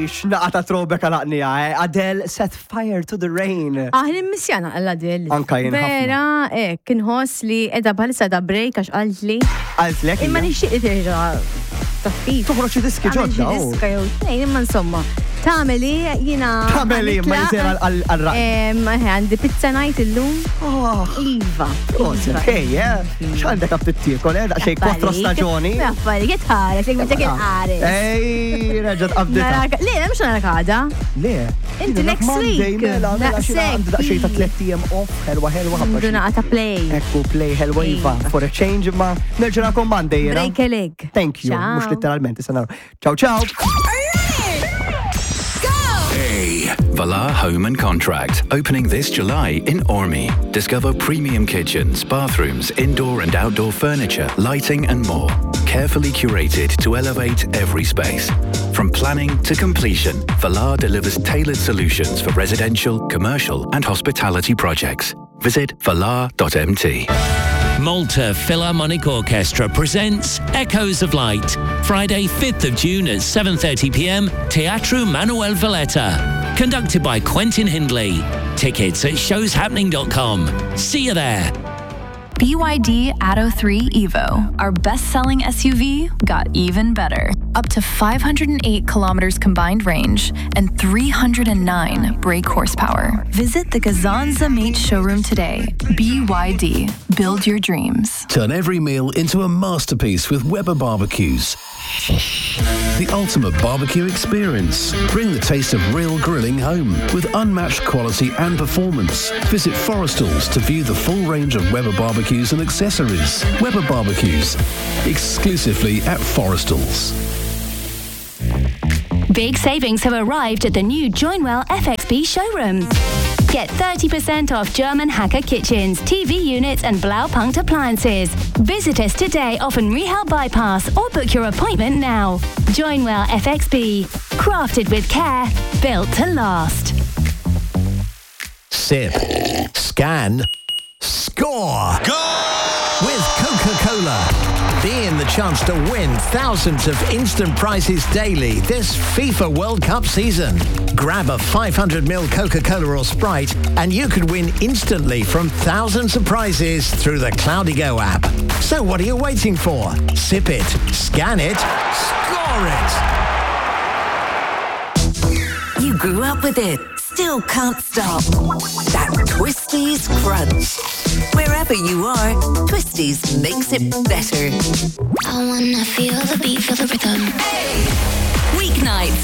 x'naqa ta' throwback għalaqnija, Adele set fire to the rain. Nimmissjana għall-Adele. Anka jien ħafna. Vera, kien ħoss li edha bħalissa da break għax qaltli. Għaltlek. Imma nixtieq li terġa' taffif. Toħroġ xi diski ġodda. Diska jew tnejn, imma insomma. Tagħmeli jiena. Tagħmeli ma jsir għal-raq. Għandi pizza night illum. Iva. X'għandek għab tiekol, daqsxejn 4 staġuni. Affarijiet ħares, jekk dik il-ħares. Ej, reġgħet qabdita. Le, mhux narakada. Le. Inti next week. Daqsxejn ta' 3 ijiem off, ħelwa ħabba. Duna ta' play. Ekku play ħelwa iva. For a change ma nerġa' nakom Monday. Break a leg. Thank you. Mhux literalment, issa naraw. Ciao ciao. Valar Home and Contract, opening this July in Ormy. Discover premium kitchens, bathrooms, indoor and outdoor furniture, lighting and more. Carefully curated to elevate every space. From planning to completion, Valar delivers tailored solutions for residential, commercial and hospitality projects. Visit valar.mt. Malta Philharmonic Orchestra presents Echoes of Light, Friday 5th of June at 7:30 p.m, Teatro Manuel Valletta. Conducted by Quentin Hindley. Tickets at showshappening.com. See you there. BYD Atto 3 Evo, our best-selling SUV, got even better. Up to 508 kilometers combined range and 309 brake horsepower. Visit the Gazanza Mate showroom today. BYD, build your dreams. Turn every meal into a masterpiece with Weber Barbecues. The ultimate barbecue experience. Bring the taste of real grilling home with unmatched quality and performance. Visit Forestall's to view the full range of Weber barbecues and accessories. Weber Barbecues, exclusively at Forestall's. Big savings have arrived at the new Joinwell FXB showroom. Get 30% off German Hacker kitchens, TV units and Blaupunkt appliances. Visit us today off Rehal Bypass or book your appointment now. Joinwell FXB. Crafted with care, built to last. Sip. Scan. Score! Go! With Coca-Cola. Be in the chance to win thousands of instant prizes daily this FIFA World Cup season. Grab a 500ml Coca-Cola or Sprite and you could win instantly from thousands of prizes through the Cloudigo app. So what are you waiting for? Sip it, scan it, score it! You grew up with it, still can't stop. That Twisties crunch. Wherever you are, Twisties makes it better. I wanna feel the beat, feel the rhythm. Hey!